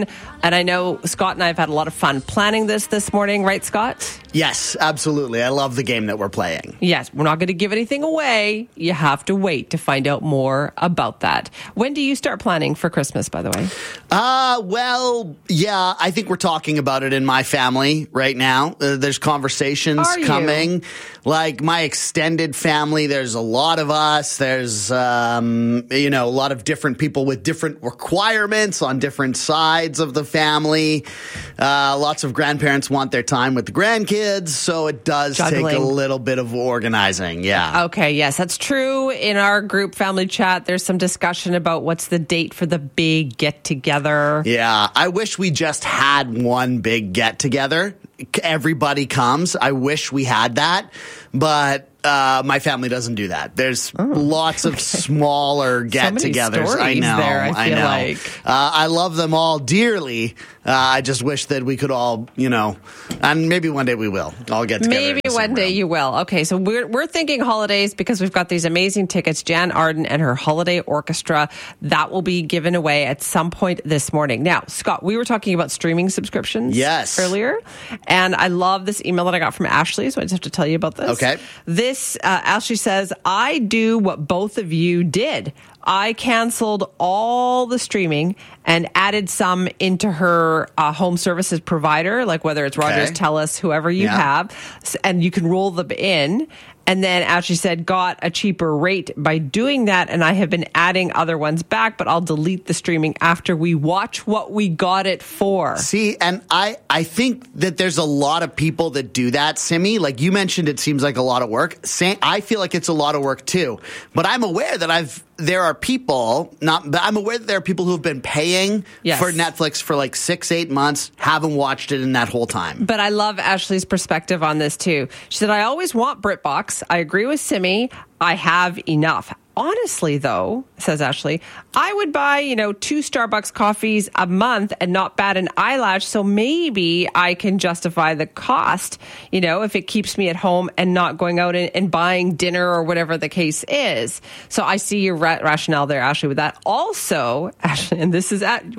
And I know Scott and I have had a lot of fun planning this morning, right, Scott? Yes, absolutely. I love the game that we're playing. Yes, we're not going to give anything away. You have to wait to find out more about that. When do you start planning for Christmas, by the way? Well, yeah, I think we're talking about it in my family right now. There's conversations coming. Like my extended family, there's a lot of us. There's, a lot of different people with different requirements on different sides of the family. Lots of grandparents want their time with the grandkids, so it does take a little bit of organizing. Yeah. Okay. Yes, that's true. In our group family chat, there's some discussion about what's the date for the big get together. Yeah. I wish we just had one big get together. Everybody comes. I wish we had that, but my family doesn't do that. There's lots of smaller get-togethers. I know. I know. Like. I love them all dearly. I just wish that we could all, and maybe one day we will all get together. Maybe one day you will. Okay, so we're thinking holidays because we've got these amazing tickets. Jan Arden and her holiday orchestra, that will be given away at some point this morning. Now, Scott, we were talking about streaming subscriptions earlier, and I love this email that I got from Ashley, so I just have to tell you about this. Okay. Ashley says, I do what both of you did. I canceled all the streaming and added some into her home services provider, like whether it's Rogers, TELUS, whoever you have, and you can roll them in. And then Ashley said, got a cheaper rate by doing that, and I have been adding other ones back, but I'll delete the streaming after we watch what we got it for. See, and I think that there's a lot of people that do that, Simi. Like you mentioned, it seems like a lot of work. I feel like it's a lot of work too. But I'm aware that I'm aware that there are people who have been paying for Netflix for like 6-8 months, haven't watched it in that whole time. But I love Ashley's perspective on this too. She said, I always want BritBox. I agree with Simi. I have enough. Honestly, though, says Ashley, I would buy, 2 Starbucks coffees a month and not bat an eyelash. So maybe I can justify the cost, if it keeps me at home and not going out and buying dinner or whatever the case is. So I see your rationale there, Ashley, with that. Also, Ashley, and this is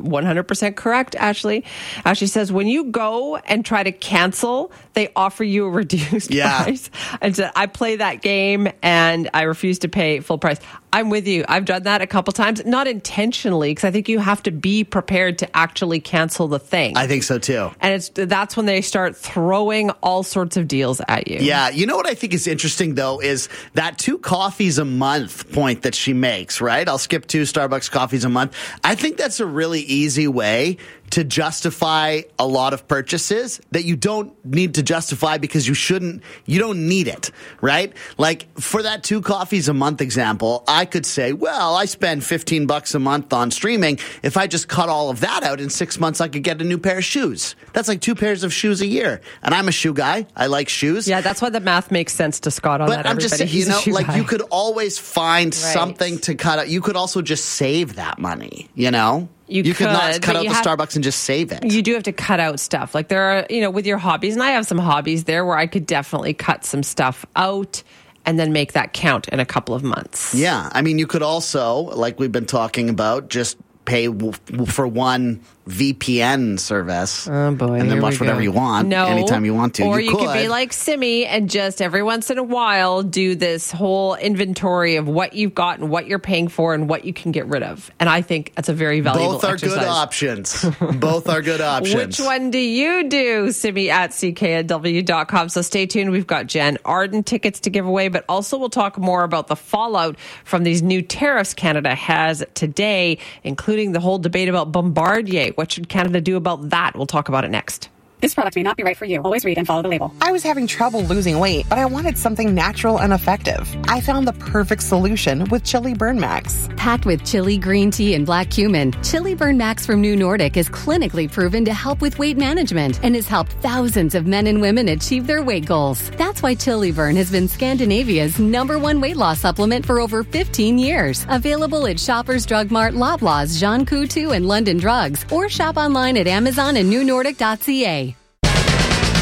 100% correct, Ashley. Ashley says, when you go and try to cancel, they offer you a reduced price. And so I play that game and I refuse to pay full price. I'm with you. I've done that a couple times, not intentionally, because I think you have to be prepared to actually cancel the thing. I think so too. And that's when they start throwing all sorts of deals at you. Yeah. You know what I think is interesting, though, is that 2 coffees a month point that she makes, right? I'll skip 2 Starbucks coffees a month. I think that's a really easy way to justify a lot of purchases that you don't need to justify because you don't need it, right? Like for that 2 coffees a month example, I could say, well, I spend $15 a month on streaming. If I just cut all of that out in 6 months, I could get a new pair of shoes. That's like 2 pairs of shoes a year. And I'm a shoe guy. I like shoes. Yeah, that's why the math makes sense to Scott on that. But I'm just saying, you could always find something to cut out. You could also just save that money, You could not cut out the Starbucks and just save it. You do have to cut out stuff. Like there are, with your hobbies, and I have some hobbies there where I could definitely cut some stuff out and then make that count in a couple of months. Yeah. I mean, you could also, like we've been talking about, just pay for one VPN service. Oh boy. And then watch whatever you want anytime you want to. Or you could be like Simi and just every once in a while do this whole inventory of what you've got and what you're paying for and what you can get rid of. And I think that's a very valuable exercise. Good options. Both are good options. Which one do you do? Simi at cknw.com. So stay tuned. We've got Jan Arden tickets to give away, but also we'll talk more about the fallout from these new tariffs Canada has today, including the whole debate about Bombardier. What should Canada do about that? We'll talk about it next. This product may not be right for you. Always read and follow the label. I was having trouble losing weight, but I wanted something natural and effective. I found the perfect solution with Chili Burn Max. Packed with chili, green tea, and black cumin, Chili Burn Max from New Nordic is clinically proven to help with weight management and has helped thousands of men and women achieve their weight goals. That's why Chili Burn has been Scandinavia's #1 weight loss supplement for over 15 years. Available at Shoppers Drug Mart, Loblaws, Jean Coutu, and London Drugs, or shop online at Amazon and newnordic.ca.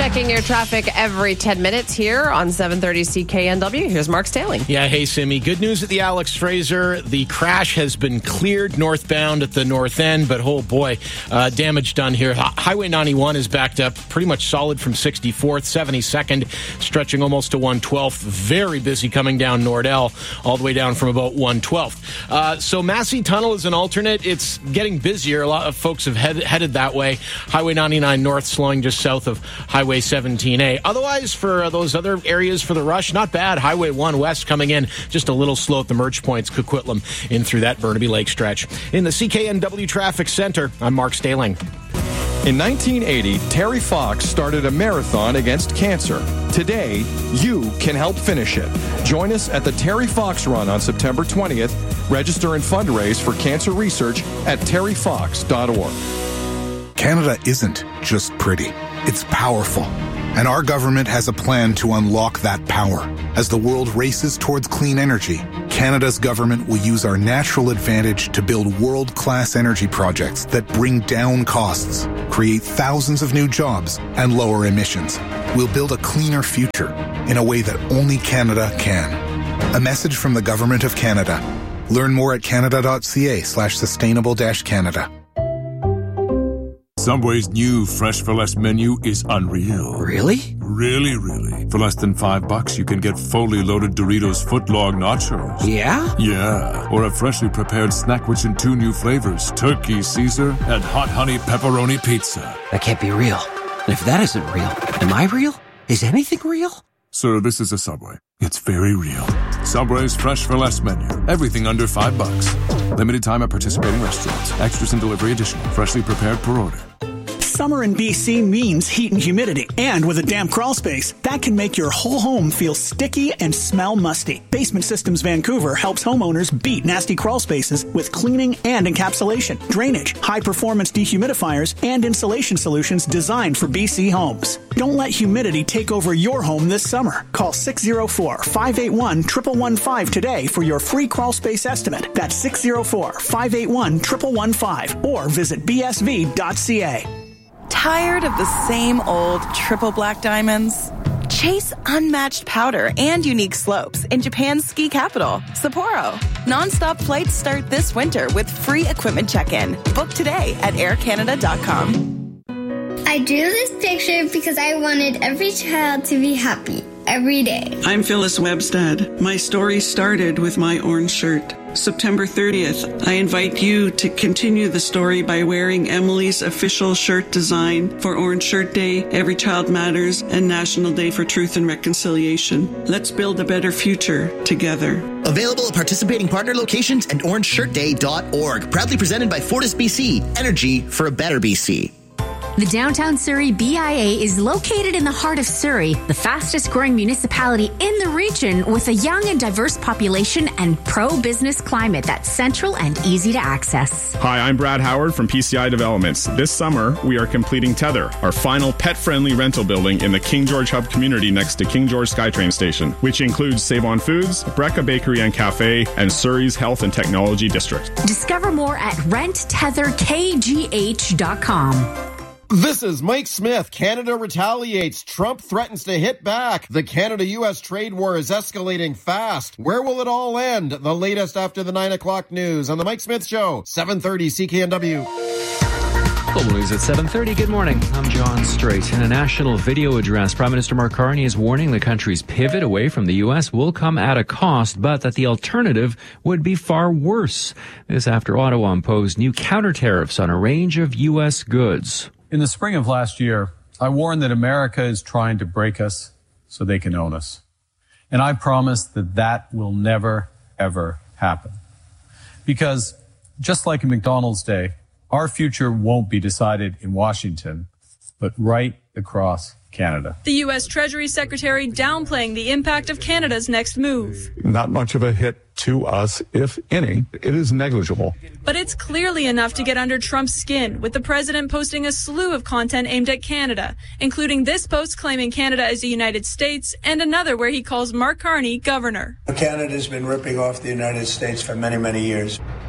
Checking your traffic every 10 minutes here on 730 CKNW. Here's Mark Staling. Yeah, hey, Simi. Good news at the Alex Fraser. The crash has been cleared northbound at the north end, but oh boy, damage done here. Highway 91 is backed up pretty much solid from 64th, 72nd, stretching almost to 112th. Very busy coming down Nordell, all the way down from about 112th. So Massey Tunnel is an alternate. It's getting busier. A lot of folks have headed that way. Highway 99 north slowing just south of Highway 17A. Otherwise, for those other areas for the rush, not bad. Highway 1 west coming in just a little slow at the merge points, Coquitlam in through that Burnaby Lake stretch. In the CKNW Traffic Center, I'm Mark Staling. In 1980, Terry Fox started a marathon against cancer. Today, you can help finish it. Join us at the Terry Fox Run on September 20th. Register and fundraise for cancer research at terryfox.org. Canada isn't just pretty. It's powerful. And our government has a plan to unlock that power. As the world races towards clean energy, Canada's government will use our natural advantage to build world-class energy projects that bring down costs, create thousands of new jobs, and lower emissions. We'll build a cleaner future in a way that only Canada can. A message from the Government of Canada. Learn more at canada.ca/sustainable-Canada. Subway's new Fresh for Less menu is unreal. Really? Really, really. For less than $5, you can get fully loaded Doritos footlong nachos. Yeah? Yeah. Or a freshly prepared snack which in 2 new flavors, Turkey Caesar and Hot Honey Pepperoni Pizza. That can't be real. And if that isn't real, am I real? Is anything real? Sir, this is a Subway. It's very real. Subway's Fresh for Less menu. Everything under $5. Limited time at participating restaurants. Extras and delivery additional. Freshly prepared per order. Summer in BC means heat and humidity. And with a damp crawl space, that can make your whole home feel sticky and smell musty. Basement Systems Vancouver helps homeowners beat nasty crawl spaces with cleaning and encapsulation, drainage, high-performance dehumidifiers, and insulation solutions designed for BC homes. Don't let humidity take over your home this summer. Call 604-581-1115 today for your free crawl space estimate. That's 604-581-1115 or visit bsv.ca. Tired of the same old triple black diamonds? Chase unmatched powder and unique slopes in Japan's ski capital, Sapporo. Non-stop flights start this winter with free equipment check-in. Book today at aircanada.com. I drew this picture because I wanted every child to be happy every day. I'm Phyllis Webstad. My story started with my orange shirt. September 30th, I invite you to continue the story by wearing Emily's official shirt design for Orange Shirt Day, Every Child Matters, and National Day for Truth and Reconciliation. Let's build a better future together. Available at participating partner locations and orangeshirtday.org. Proudly presented by Fortis BC. Energy for a better BC. The Downtown Surrey BIA is located in the heart of Surrey, the fastest growing municipality in the region with a young and diverse population and pro-business climate that's central and easy to access. Hi, I'm Brad Howard from PCI Developments. This summer, we are completing Tether, our final pet-friendly rental building in the King George Hub community next to King George SkyTrain Station, which includes Save On Foods, Brecca Bakery and Cafe, and Surrey's Health and Technology District. Discover more at renttetherkgh.com. This is Mike Smith. Canada retaliates. Trump threatens to hit back. The Canada-U.S. trade war is escalating fast. Where will it all end? The latest after the 9 o'clock news on The Mike Smith Show, 730 CKNW. Global News at 7:30. Good morning. I'm John Strait. In a national video address, Prime Minister Mark Carney is warning the country's pivot away from the U.S. will come at a cost, but that the alternative would be far worse. This after Ottawa imposed new counter tariffs on a range of U.S. goods. In the spring of last year, I warned that America is trying to break us so they can own us. And I promise that that will never, ever happen. Because just like in McDonald's day, our future won't be decided in Washington, but right across Canada. The U.S. Treasury Secretary downplaying the impact of Canada's next move. Not much of a hit to us, if any. It is negligible. But it's clearly enough to get under Trump's skin, with the president posting a slew of content aimed at Canada, including this post claiming Canada is the United States and another where he calls Mark Carney governor. Canada's been ripping off the United States for many, many years.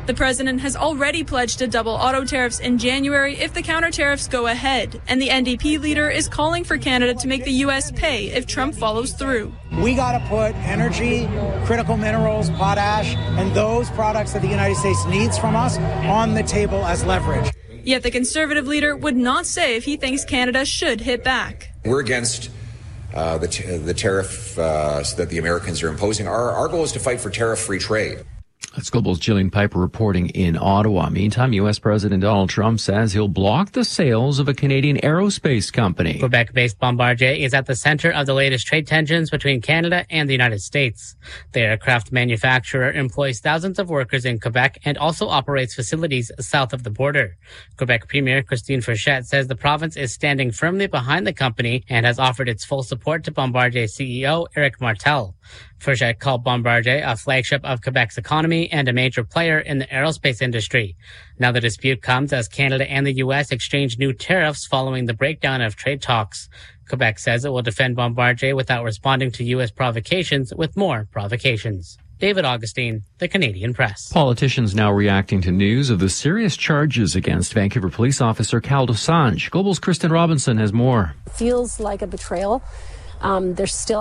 The president has already pledged to double auto tariffs in January if the counter tariffs go ahead, and the NDP leader is calling for Canada to make the U.S. pay if Trump follows through. We got to put energy, critical minerals, potash, and those products that the United States needs from us on the table as leverage. Yet the Conservative leader would not say if he thinks Canada should hit back. We're against the tariff that the Americans are imposing. Our goal is to fight for tariff-free trade. That's Global's Gillian Piper reporting in Ottawa. Meantime, U.S. President Donald Trump says he'll block the sales of a Canadian aerospace company. Quebec-based Bombardier is at the center of the latest trade tensions between Canada and the United States. The aircraft manufacturer employs thousands of workers in Quebec and also operates facilities south of the border. Quebec Premier Christine Frechette says the province is standing firmly behind the company and has offered its full support to Bombardier CEO Éric Martel. Frechette called Bombardier a flagship of Quebec's economy and a major player in the aerospace industry. Now the dispute comes as Canada and the U.S. exchange new tariffs following the breakdown of trade talks. Quebec says it will defend Bombardier without responding to U.S. provocations with more provocations. David Augustine, The Canadian Press. Politicians now reacting to news of the serious charges against Vancouver police officer Cal Dosanjh. Global's Kristen Robinson has more. Feels like a betrayal. There's still